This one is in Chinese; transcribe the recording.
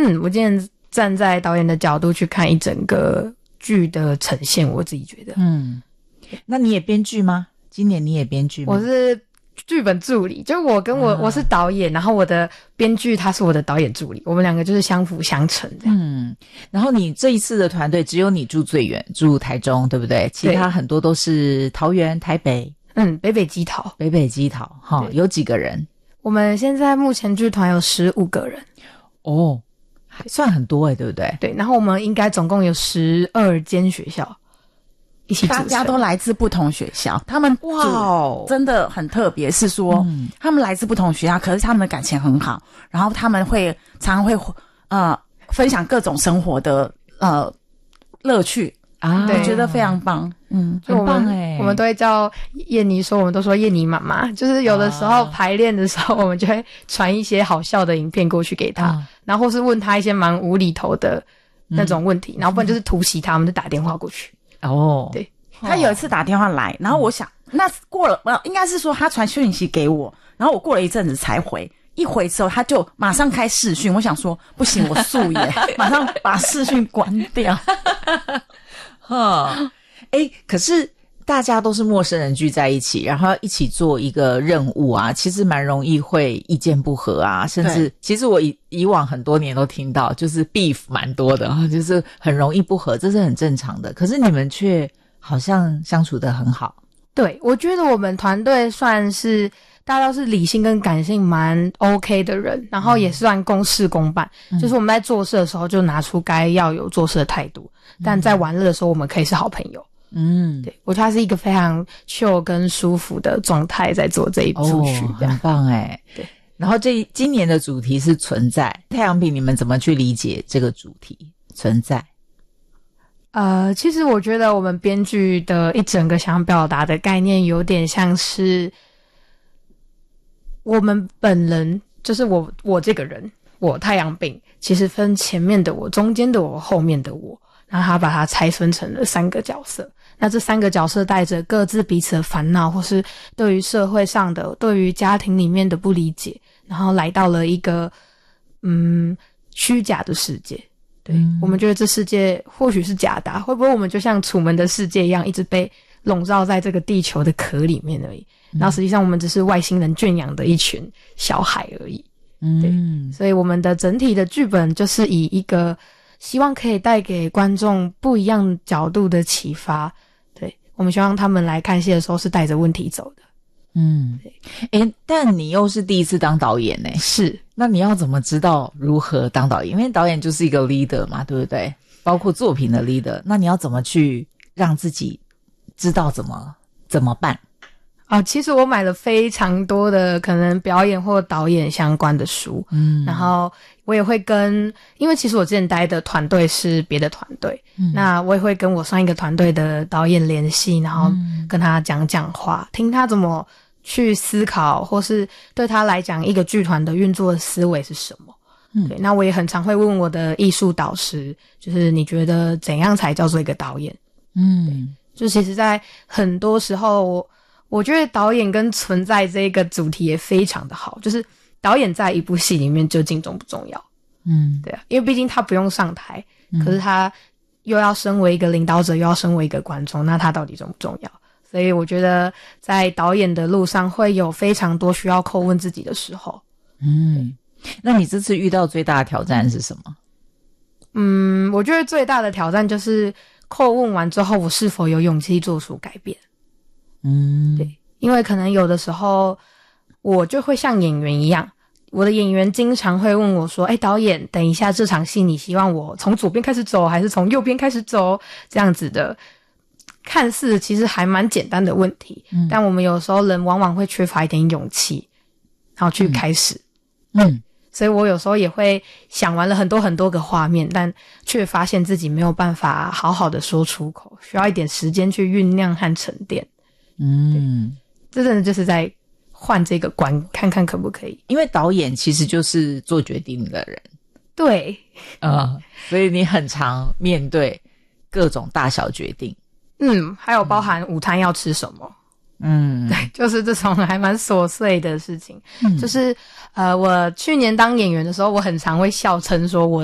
我今天站在导演的角度去看一整个剧的呈现，我自己觉得。 那你也编剧吗？今年你也编剧吗？ 我是剧本助理，就我是导演，然后我的编剧他是我的导演助理，我们两个就是相辅相成这样。 然后你这一次的团队只有你住最远，住台中，对不对？其他很多都是桃园、台北。 北北基桃。 北北基桃，有几个人？ 我们现在目前剧团有15个人。 哦，还算很多对不对？ 对，然后我们应该总共有12间学校一起组成， 大家都来自不同学校，他们真的很特别，是说他们来自不同学校，可是他们的感情很好，然后他们常常会分享各种生活的乐趣啊，我觉得非常棒。 很棒我们都会叫燕妮说，我们都说燕妮妈妈，就是有的时候排练的时候，我们就会传一些好笑的影片过去给她，然后或是问她一些蛮无厘头的那种问题，然后不然就是突袭她，我们就打电话过去。对， 他有一次打电话来，然后我想，那过了，应该是说他传讯息给我，然后我过了一阵子才回，一回之后他就马上开视讯，我想说不行，我素颜，马上把视讯关掉。 可是大家都是陌生人聚在一起，然后一起做一个任务啊，其实蛮容易会意见不合啊，甚至其实我以往很多年都听到就是 beef 蛮多的，就是很容易不合，这是很正常的，可是你们却好像相处得很好。 对，我觉得我们团队算是大家都是理性跟感性蛮 OK 的人，然后也算公事公办，就是我们在做事的时候就拿出该要有做事的态度，但在玩乐的时候我们可以是好朋友。对，我觉得它是一个非常 chill 跟舒服的状态在做这一出剧， 很棒对。然后今年的主题是存在，太阳饼你们怎么去理解这个主题存在？ 其实我觉得我们编剧的一整个想表达的概念有点像是我们本人，就是我这个人，我太阳饼其实分前面的我、中间的我、后面的我，然后他把它拆分成了3个角色。那这3个角色带着各自彼此的烦恼，或是对于社会上的、对于家庭里面的不理解，然后来到了一个虚假的世界。对，我们觉得这世界或许是假的，会不会我们就像楚门的世界一样，一直被笼罩在这个地球的壳里面而已，然后实际上我们只是外星人圈养的一群小孩而已。对，所以我们的整体的剧本就是以一个希望可以带给观众不一样角度的启发。对，我们希望他们来看戏的时候是带着问题走的。 但你又是第一次当导演是， 那你要怎么知道如何当导演？因为导演就是一个 leader 嘛，对不对？包括作品的 leader， 那你要怎么去让自己知道怎么办？ 其实我买了非常多的可能表演或导演相关的书，然后我也会因为其实我之前待的团队是别的团队，那我也会跟我上一个团队的导演联系，然后跟他讲话，听他怎么去思考，或是对他来讲一个剧团的运作的思维是什么。对，那我也很常会问我的艺术导师，就是你觉得怎样才叫做一个导演？就其实在很多时候我觉得导演跟存在这个主题也非常的好，就是导演在一部戏里面究竟重不重要？对啊，因为毕竟他不用上台，可是他又要身为一个领导者，又要身为一个观众，那他到底重不重要？所以我觉得在导演的路上会有非常多需要叩问自己的时候。 那你这次遇到最大的挑战是什么？ 我觉得最大的挑战就是叩问完之后，我是否有勇气做出改变。对，因为可能有的时候我就会像演员一样，我的演员经常会问我说，导演，等一下这场戏你希望我从左边开始走还是从右边开始走？这样子的看似其实还蛮简单的问题，但我们有时候人往往会缺乏一点勇气，然后去开始。所以我有时候也会想完了很多很多个画面，但却发现自己没有办法好好的说出口，需要一点时间去酝酿和沉淀。这真的就是在换这个关，看看可不可以。 因为导演其实就是做决定的人。 对。 所以你很常面对各种大小决定。 还有包含午餐要吃什么。对，就是这种还蛮琐碎的事情。就是我去年当演员的时候，我很常会笑称说我